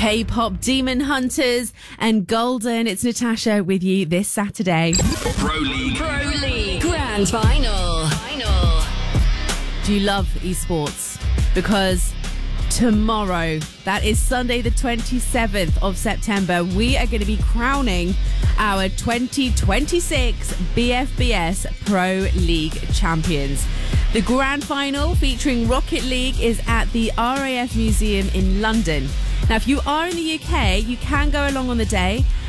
K-pop Demon Hunters and Golden. It's Natasha with you this Saturday. Pro League Grand Final. Do you love esports? Because tomorrow, that is Sunday the 27th of September, we are going to be crowning our 2026 BFBS Pro League champions. The grand final featuring Rocket League is at the RAF Museum in London. Now, if you are in the UK, you can go along on the day